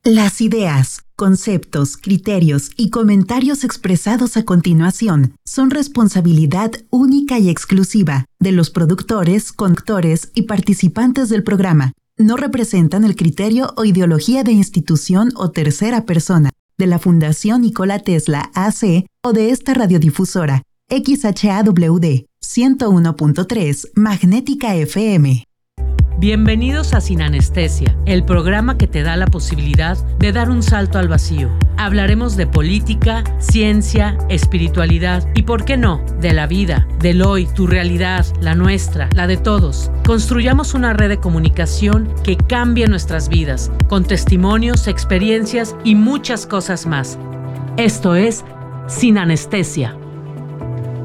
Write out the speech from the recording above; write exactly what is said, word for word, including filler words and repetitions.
Las ideas, conceptos, criterios y comentarios expresados a continuación son responsabilidad única y exclusiva de los productores, conductores y participantes del programa. No representan el criterio o ideología de institución o tercera persona, de la Fundación Nikola Tesla A C o de esta radiodifusora, X H A W D ciento uno punto tres Magnética F M. Bienvenidos a Sin Anestesia, el programa que te da la posibilidad de dar un salto al vacío. Hablaremos de política, ciencia, espiritualidad y, ¿por qué no?, de la vida, del hoy, tu realidad, la nuestra, la de todos. Construyamos una red de comunicación que cambie nuestras vidas, con testimonios, experiencias y muchas cosas más. Esto es Sin Anestesia.